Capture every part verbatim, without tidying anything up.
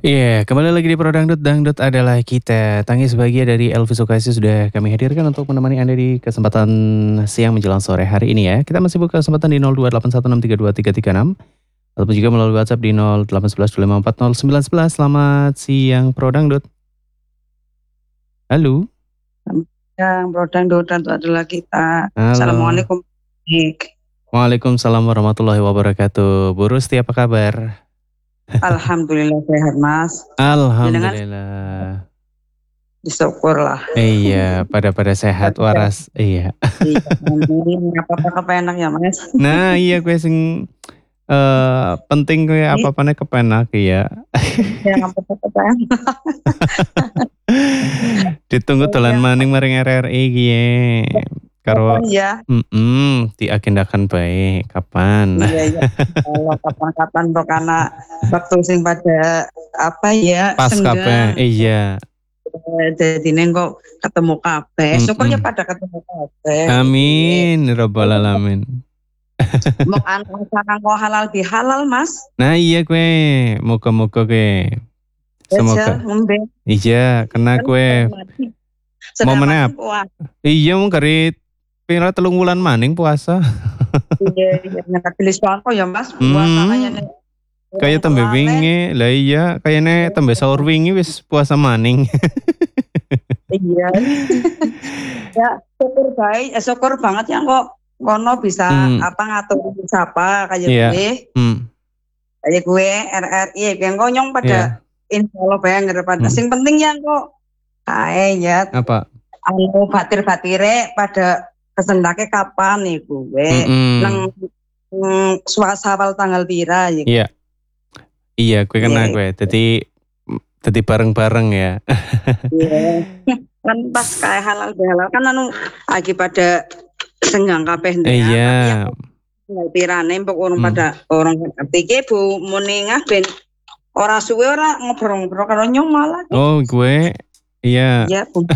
Iya, kembali lagi di Pro Dangdut. Dangdut adalah kita. Tangis bahagia dari Elvi Sukaisi sudah kami hadirkan untuk menemani Anda di kesempatan siang menjelang sore hari ini ya. Kita masih buka kesempatan di nol dua delapan satu enam tiga dua tiga tiga enam ataupun juga melalui WhatsApp di nol delapan satu satu dua lima empat nol sembilan satu satu. Selamat siang Pro Dangdut. Halo. Yang Pro Dangdut adalah kita. Halo. Assalamualaikum. Waalaikumsalam warahmatullahi wabarakatuh. Bu Rusti, apa kabar? Alhamdulillah sehat Mas. Alhamdulillah. Disyukurlah. Iya, pada-pada sehat waras. Iya. Iya, apa-apa kepenak ya Mas. Nah iya gue sing uh, penting gue apa-apanya kepenak ya. Ya apa-apa kepenak. Ditunggu dolan maning maring R R I gie. Karo iya. Mm-mm, diagendakan baik kapan. Iya iya. Kalau kapan-kapan kok karena waktu sing pada apa ya pas kabeh. Iya. Jadi neng kok ketemu kabeh. Syukurnya pada ketemu kabeh. Amin rabbal alamin. Mau anu sarang kok halal bihalal Mas. Nah iya gue, moga-moga gue. Semoga. Iya, kena gue. Mau menep. Iya mau karit pira telung wulan maning puasa. Iya, iya nyekat tulis kok ya Mas. Puasa kayaknya. Kayak tembe wingi, lah iya kayaknya tembe sahur wingi wis puasa maning. Iya. Ya syukur baik, eh, syukur banget ya kok kono bisa hmm. apa ngatur siapa kayak yeah. gue. Hmm. Kayak gue R R I yang konyong pada yeah. insya Allah bayang pada. Hmm. Sing penting ya kok kae ya. Apa? Anu batir-batire pada kesendake kapan nih gue. Mm-hmm. Nang mm, suasawal tanggal pira ya. Iya. Iya, gue kena yeah. gue. Jadi jadi bareng-bareng ya. Iya. Kan pas kayak halal bihalal kan anu lagi pada senggang kabeh ndek. Iya. Tanggal pirane mbok orang hmm. pada orang ngerti ke Bu Muningah ben ora suwe ora ngobrol-ngobrol karo nyong malah. Oh, gue iya. Iya, Bu.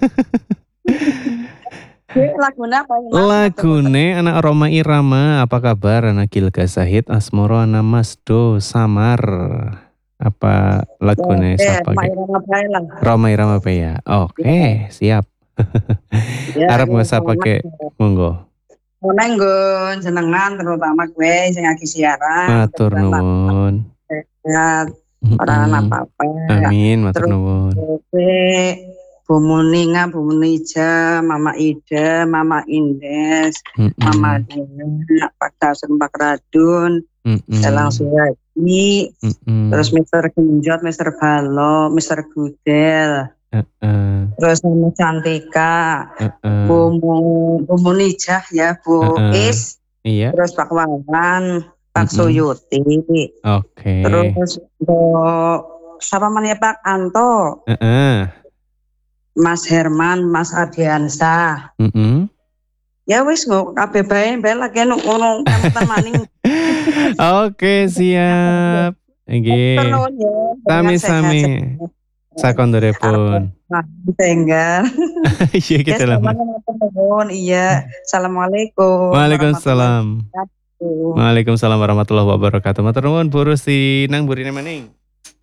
Lagune apa? Lagune anak Roma Irama, apa kabar anak Gilga Sahid Asmoro anak Mas Do Samar. Apa lagune ya, siapa eh, Roma Irama apa ya? Oke, okay, ya. Siap. Ya, Arab nggak usah pakai monggo. Nenggon senengan terutama gue sing lagi siaran. Matur nuwun. Sehat, ora apa-apa. Amin, matur nuwun. Bu Muninga, Bu Munija, Mama Ida, Mama Indes, mm-mm. Mama Dina, Pak Dasun, Pak Radun, Elang Suwadi, terus Mister Genjot, Mister Balo, Mister Gudel, uh-uh. terus Mama Cantika, uh-uh. Bu, Bu Munija ya, Bu uh-uh. Is, iya. Terus Pak Wawan, Pak mm-mm. Suyuti, okay. Terus Bu, siapa namanya Pak Anto, uh-uh. Mas Herman, Mas Adiansa. Mm-hmm. Ya wis kok kabeh bae bae lagi ngono kan maning. Oke, siap. Nggih. Sami-sami. Sakondorepun. Tenggal. Iya kita lah. Iya. Assalamualaikum. Waalaikumsalam. Waalaikumsalam warahmatullahi wabarakatuh. Matur nuwun Bu Rusti nang burine maning.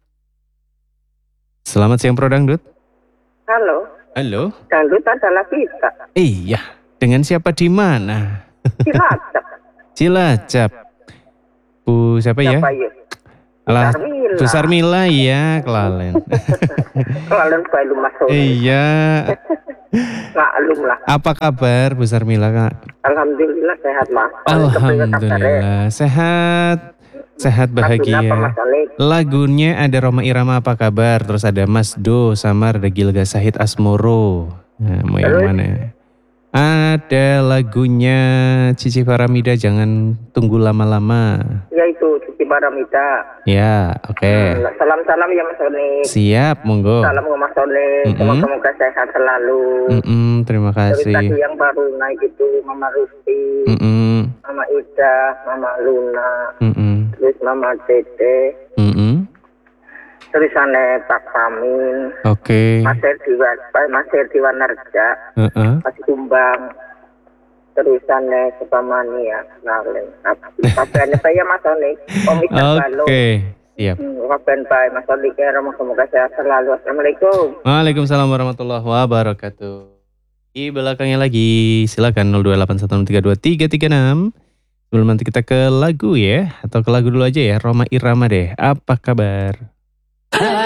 Selamat siang Pro Dangdut. Halo. Halo. Dangdut adalah kita. Iya. Dengan siapa di mana? Cilacap. Cilacap. Bu siapa, siapa ya? ya? Alah, Bu Sarmila ya, kelalen. Kelalen bae Mas. Iya. Maklum lah. Apa kabar Bu Sarmila, Kak? Alhamdulillah sehat, Mas. Alhamdulillah sehat. Sehat bahagia. Lagunya ada Roma Irama apa kabar? Terus ada Mas Do Samar, ada Gilga Sahid Asmoro. Nah, mau yang mana? Ada lagunya Cici Faramida Jangan Tunggu Lama-Lama. Ya itu Cici Faramida. Ya, oke. Okay. Salam-salam ya Mas Oni. Siap, monggo. Salam ke Mas Oni. Mm-hmm. Semoga sehat selalu. Mm-hmm, terima kasih. Dari tadi yang baru naik itu Mama Rusti, mm-hmm. Mama Ida, Mama Luna. Mm-hmm. Terus Mama Dede, mm-hmm. terus ane Pak Samin, oke, okay. Mas Herdiwan, Mas Herdiwan Narja, uh-uh. Mas Kumbang, terus ane Sepamania, Nalen, apa saya Mas Oni, Oke, siap. kapan baik Mas Adi kira semoga sehat selalu. Assalamualaikum. Waalaikumsalam warahmatullahi wabarakatuh. Di belakangnya lagi, silakan nol dua delapan satu enam tiga dua tiga tiga enam. Sebelum nanti kita ke lagu ya, atau ke lagu dulu aja ya, Rhoma Irama deh. Apa kabar?